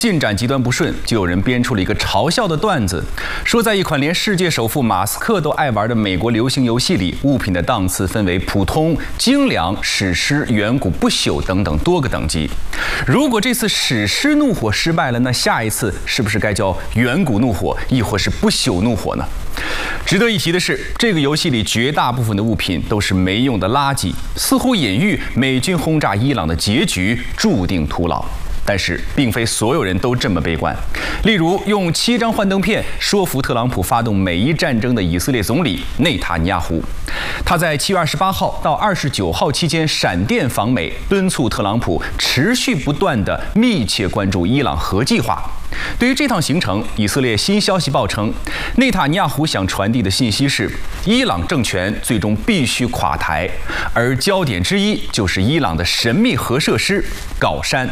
进展极端不顺，就有人编出了一个嘲笑的段子，说在一款连世界首富马斯克都爱玩的美国流行游戏里，物品的档次分为普通、精良、史诗、远古、不朽等等多个等级。如果这次史诗怒火失败了，那下一次是不是该叫远古怒火，亦或是不朽怒火呢？值得一提的是，这个游戏里绝大部分的物品都是没用的垃圾，似乎隐喻美军轰炸伊朗的结局注定徒劳。但是，并非所有人都这么悲观。例如，用7张幻灯片说服特朗普发动美伊战争的以色列总理内塔尼亚胡，他在7月28号到29号期间闪电访美，敦促特朗普持续不断地密切关注伊朗核计划。对于这趟行程，以色列新消息报称，内塔尼亚胡想传递的信息是，伊朗政权最终必须垮台，而焦点之一就是伊朗的神秘核设施镐山。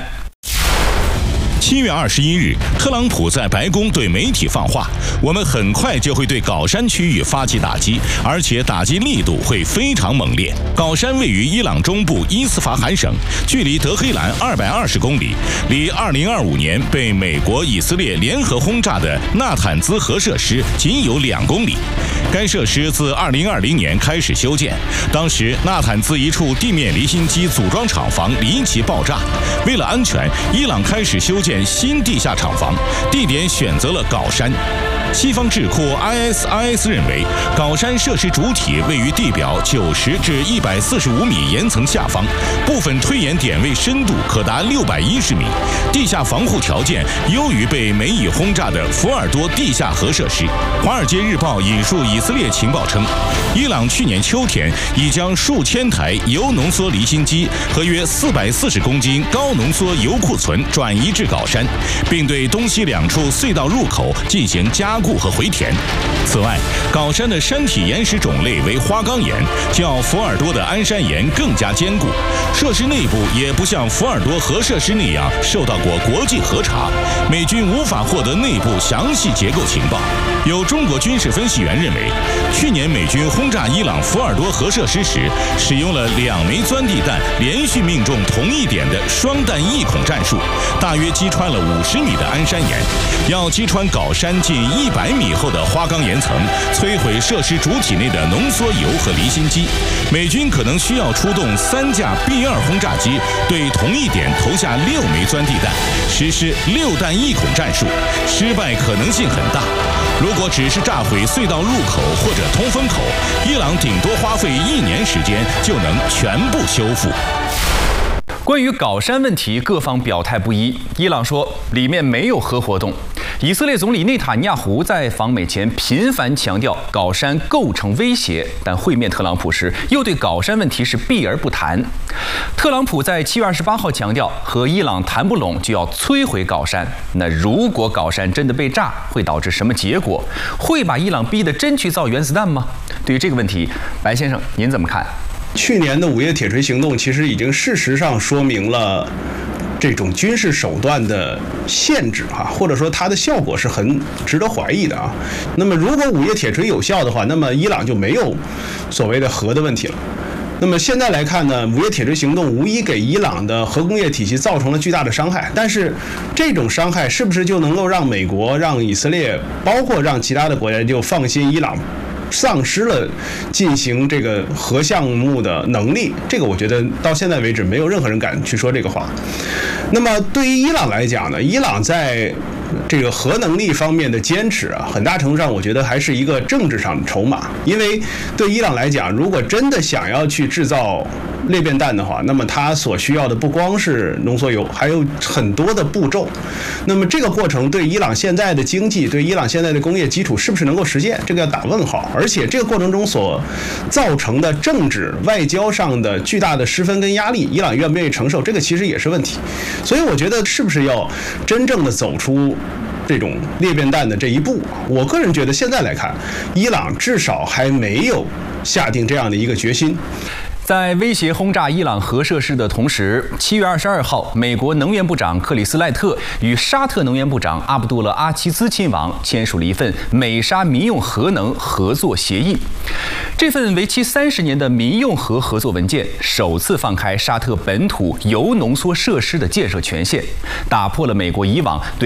7月21日，特朗普在白宫对媒体放话：“我们很快就会对镐山区域发起打击，而且打击力度会非常猛烈。”镐山位于伊朗中部伊斯法罕省，距离德黑兰220公里，离2025年被美国、以色列联合轰炸的纳坦兹核设施仅有2公里。该设施自2020年开始修建，当时纳坦兹一处地面离心机组装厂房离奇爆炸，为了安全，伊朗开始修建新地下厂房，地点选择了镐山。西方智库 ISIS 认为，镐山设施主体位于地表90至145米岩层下方，部分推演点位深度可达610米，地下防护条件优于被美以轰炸的福尔多地下核设施。华尔街日报引述以色列情报称，伊朗去年秋天已将数千台铀浓缩离心机和约440公斤高浓缩铀库存转移至镐山，并对东西2处隧道入口进行加固和回填。此外，镐山的山体岩石种类为花岗岩，较福尔多的安山岩更加坚固。设施内部也不像福尔多核设施那样受到过国际核查，美军无法获得内部详细结构情报。有中国军事分析员认为，去年美军轰炸伊朗福尔多核设施时，使用了2枚钻地弹连续命中同一点的双弹一孔战术，大约击穿了50米的安山岩。要击穿镐山近100米厚的花岗岩层，摧毁设施主体内的浓缩铀和离心机，美军可能需要出动3架 B-2轰炸机，对同一点投下6枚钻地弹，实施6弹一孔战术，失败可能性很大。如果只是炸毁隧道入口或者通风口，伊朗顶多花费1年时间就能全部修复。 关于镐山问题，各方表态不一。伊朗说里面没有核活动。以色列总理内塔尼亚胡在访美前频繁强调镐山构成威胁，但会面特朗普时又对镐山问题是避而不谈。特朗普在7月28号强调，和伊朗谈不拢就要摧毁镐山。那如果镐山真的被炸，会导致什么结果？会把伊朗逼得真去造原子弹吗？对于这个问题，白先生您怎么看？ 去年的5月铁锤行动其实已经事实上说明了这种军事手段的限制或者说它的效果是很值得怀疑的啊。那么如果5月铁锤有效的话，那么伊朗就没有所谓的核的问题了。那么现在来看呢，5月铁锤行动无疑给伊朗的核工业体系造成了巨大的伤害，但是这种伤害是不是就能够让美国、让以色列，包括让其他的国家就放心伊朗丧失了进行这个核项目的能力？这个我觉得到现在为止没有任何人敢去说这个话。那么对于伊朗来讲呢，伊朗在这个核能力方面的坚持很大程度上我觉得还是一个政治上的筹码。因为对伊朗来讲，如果真的想要去制造裂变弹的话，那么它所需要的不光是浓缩铀，还有很多的步骤。那么这个过程对伊朗现在的经济、对伊朗现在的工业基础是不是能够实现，这个要打问号。而且这个过程中所造成的政治、外交上的巨大的失分跟压力，伊朗愿不愿意承受，这个其实也是问题。所以我觉得是不是要真正的走出这种裂变弹的这一步，我个人觉得现在来看，伊朗至少还没有下定这样的一个决心。 在威胁轰炸伊朗核设施的同时，7月22号，美国能源部长克里斯赖特与沙特能源部长阿卜杜勒阿齐兹亲王签署了一份美沙民用核能合作协议。这份为期30年的民用核合作文件首次放开沙特本土铀浓缩设施的建设权限，打破了美国以往对